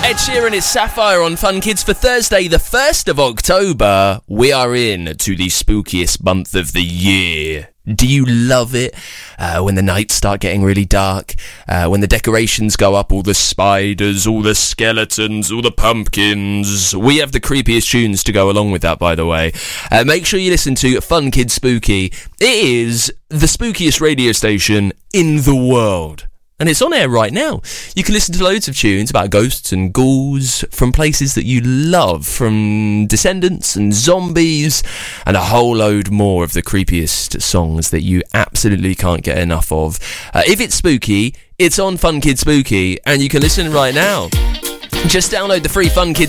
Ed Sheeran is Sapphire on Fun Kids for Thursday, the 1st of October. We are in to the spookiest month of the year. Do you love it? When the nights start getting really dark, when the decorations go up, all the spiders, all the skeletons, all the pumpkins. We have the creepiest tunes to go along with that, by the way. Make sure you listen to Fun Kids Spooky. It is the spookiest radio station in the world. And it's on air right now. You can listen to loads of tunes about ghosts and ghouls from places that you love, from Descendants and Zombies, and a whole load more of the creepiest songs that you absolutely can't get enough of. If it's spooky, it's on Fun Kids Spooky, and you can listen right now. Just download the free Fun Kids